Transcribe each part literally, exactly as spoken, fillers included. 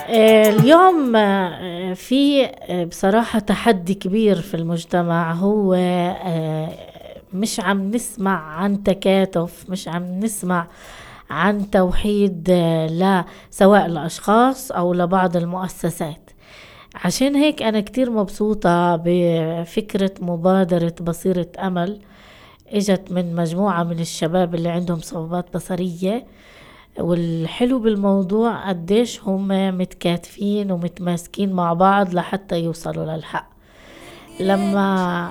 آه، اليوم آه، في آه، بصراحة تحدي كبير في المجتمع، هو آه، مش عم نسمع عن تكاتف، مش عم نسمع عن توحيد آه، لا سواء لأشخاص أو لبعض المؤسسات. عشان هيك أنا كتير مبسوطة بفكرة مبادرة بصيرة أمل، اجت من مجموعة من الشباب اللي عندهم صعوبات بصرية. والحلو بالموضوع قديش هم متكاتفين ومتماسكين مع بعض لحتى يوصلوا للحق. لما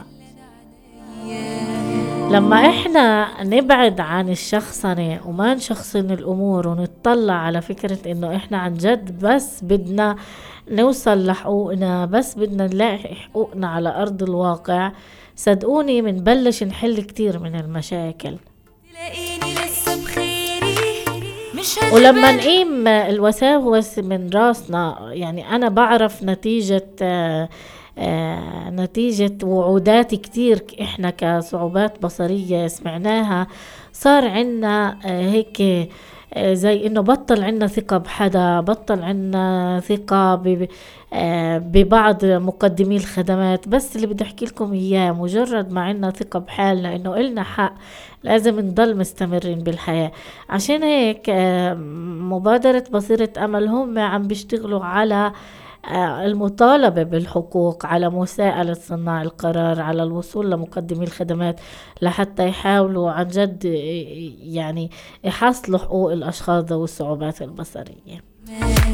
لما احنا نبعد عن الشخصنة وما نشخصن الامور ونتطلع على فكرة انه احنا عن جد بس بدنا نوصل لحقوقنا، بس بدنا نلاقي حقوقنا على ارض الواقع، صدقوني منبلش نحل كتير من المشاكل. تلاقيني لسه بخيري مش ولما هتبان. نقيم الوساوس من راسنا، يعني أنا بعرف نتيجة آه، آه، نتيجة وعودات كتير ك- إحنا كصعوبات بصرية سمعناها، صار عنا آه، هيك آه، زي إنه بطل عنا ثقة بحدا، بطل عنا ثقة ب- ب- آه، ببعض مقدمي الخدمات. بس اللي بدي أحكي لكم إياه، مجرد ما عنا ثقة بحالنا إنه إلنا حق، لازم نضل مستمرين بالحياة. عشان هيك آه، مبادرة بصيرة أمل هم عم بيشتغلوا على آه، المطالبة بالحقوق، على مساءلة صناع القرار، على الوصول لمقدمي الخدمات لحتى يحاولوا عن جد ي- يعني يحصلوا حقوق الأشخاص ذوي الصعوبات البصرية.